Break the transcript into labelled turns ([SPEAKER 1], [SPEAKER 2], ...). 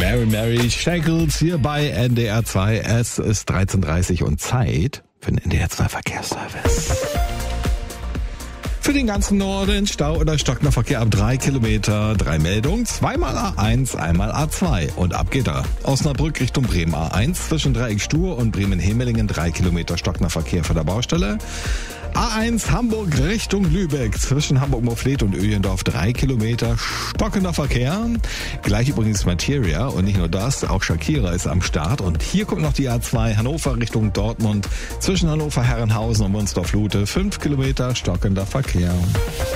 [SPEAKER 1] Mary Shackles hier bei NDR 2. Es ist 13:30 und Zeit für den NDR 2 Verkehrsservice. Für den ganzen Norden Stau oder stockender Verkehr ab 3 Kilometer. 3 Meldungen, zweimal A1, einmal A2. Und ab geht er. Osnabrück Richtung Bremen A1 zwischen Dreieck Stur und Bremen-Hemelingen 3 Kilometer stockender Verkehr vor der Baustelle. A1 Hamburg Richtung Lübeck zwischen Hamburg-Moorfleet und Öhlendorf 3 Kilometer stockender Verkehr. Gleich übrigens Materia und nicht nur das, auch Shakira ist am Start. Und hier kommt noch die A2 Hannover Richtung Dortmund zwischen Hannover-Herrenhausen und Münster-Flute 5 Kilometer stockender Verkehr.